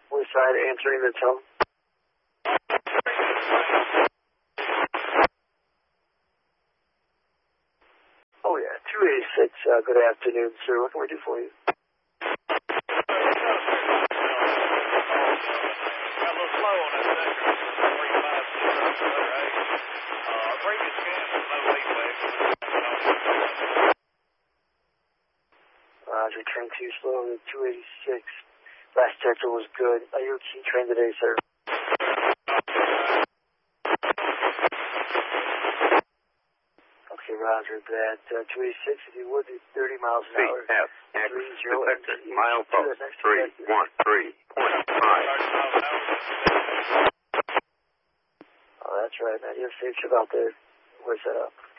West side answering the tone. Oh yeah, 286. Good afternoon, sir. What can we do for you? Roger, train 2 slow to 286. Last sector was good. Are you a key train today, sir? Okay, roger that. 286, if you would, 30 miles an hour. CFX, detector, milepost 313.5. Oh, that's right, man. You have safe trip out there. Where's that up?